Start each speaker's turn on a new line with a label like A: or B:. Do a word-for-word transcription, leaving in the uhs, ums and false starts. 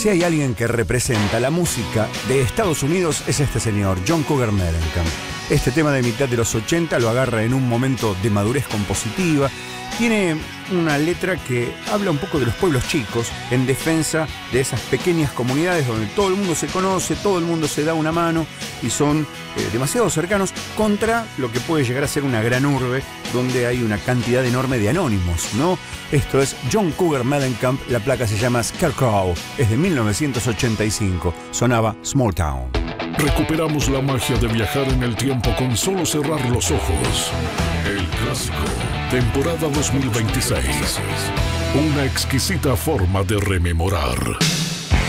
A: Si hay alguien que representa la música de Estados Unidos es este señor, John Cougar Mellencamp. Este tema de mitad de los ochenta lo agarra en un momento de madurez compositiva. Tiene una letra que habla un poco de los pueblos chicos en defensa de esas pequeñas comunidades donde todo el mundo se conoce, todo el mundo se da una mano y son eh, demasiado cercanos contra lo que puede llegar a ser una gran urbe donde hay una cantidad enorme de anónimos, ¿no? Esto es John Cougar Mellencamp, la placa se llama Scarecrow, es de mil novecientos ochenta y cinco, sonaba Small Town.
B: Recuperamos la magia de viajar en el tiempo con solo cerrar los ojos. El clásico, temporada dos mil veintiséis. Una exquisita forma de rememorar.